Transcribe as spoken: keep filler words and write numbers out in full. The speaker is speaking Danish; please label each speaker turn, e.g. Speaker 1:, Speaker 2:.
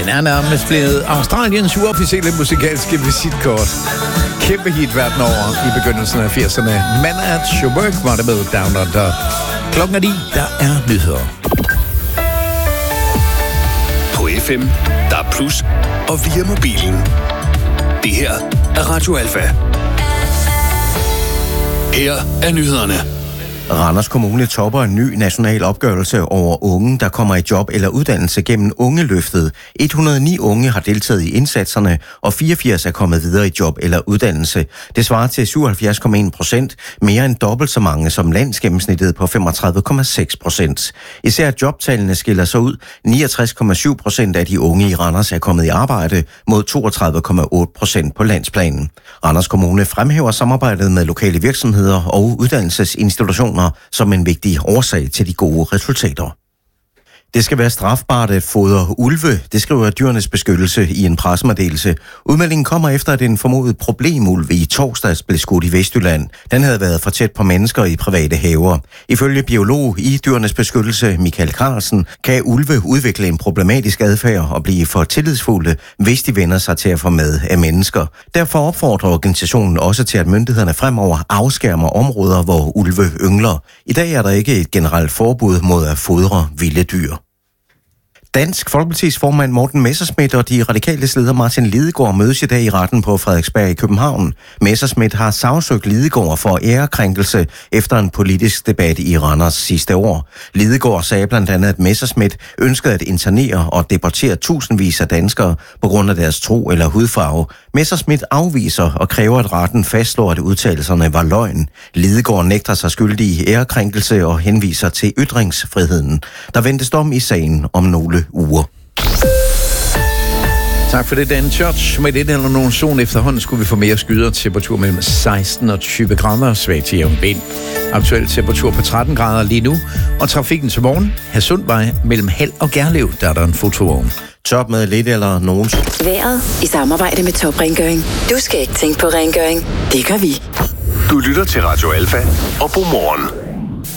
Speaker 1: er nærmest blevet Australiens uofficielle musikalske visitkort. Kæmpe hit verden over i begyndelsen af firserne. Man at your work var det med Down Under. Klokken er ni, der er nyheder.
Speaker 2: På F M, der er plus, og via mobilen. Det her er Radio Alfa. Her er nyhederne.
Speaker 3: Randers Kommune topper en ny national opgørelse over unge, der kommer i job eller uddannelse gennem Ungeløftet. et hundrede og ni unge har deltaget i indsatserne, og fireogfirs er kommet videre i job eller uddannelse. Det svarer til syvoghalvfjerds komma en procent, mere end dobbelt så mange som landsgennemsnittet på femogtredive komma seks procent. Især jobtallene skiller sig ud. niogtres komma syv procent af de unge i Randers er kommet i arbejde mod toogtredive komma otte procent på landsplanen. Randers Kommune fremhæver samarbejdet med lokale virksomheder og uddannelsesinstitutioner som en vigtig årsag til de gode resultater. Det skal være strafbart at fodre ulve, det skriver Dyrenes Beskyttelse i en pressemeddelelse. Udmeldingen kommer efter, at en formodet problemulv i torsdags blev skudt i Vestjylland. Den havde været for tæt på mennesker i private haver. Ifølge biolog i Dyrenes Beskyttelse, Michael Carlsen, kan ulve udvikle en problematisk adfærd og blive for tillidsfulde, hvis de vender sig til at få mad af mennesker. Derfor opfordrer organisationen også til, at myndighederne fremover afskærmer områder, hvor ulve yngler. I dag er der ikke et generelt forbud mod at fodre vilde dyr. Dansk Folkepartis formand Morten Messerschmidt og de radikale leder Martin Lidegaard mødes i dag i retten på Frederiksberg i København. Messerschmidt har sagsøgt Lidegaard for ærekrænkelse efter en politisk debat i Randers sidste år. Lidegaard sagde blandt andet, at Messerschmidt ønskede at internere og deportere tusindvis af danskere på grund af deres tro eller hudfarve. Messerschmidt afviser og kræver, at retten fastslår, at udtalelserne var løgn. Lidegaard nægter sig skyldig i ærekrænkelse og henviser til ytringsfriheden. Der ventes dom i sagen om nogle uger.
Speaker 1: Tak for det, Dan Church. Med det eller nogen zone efterhånden skulle vi få mere skyder. Temperatur mellem seksten og tyve grader, svag til jævn vind. Aktuel temperatur på tretten grader lige nu. Og trafikken til morgen, Hadsundvej mellem Hald og Gerlev, der er der en fotovogn.
Speaker 3: Top med lidt eller nogen.
Speaker 4: Været i samarbejde med Top Rengøring. Du skal ikke tænke på rengøring. Det gør vi.
Speaker 2: Du lytter til Radio Alfa, og god morgen.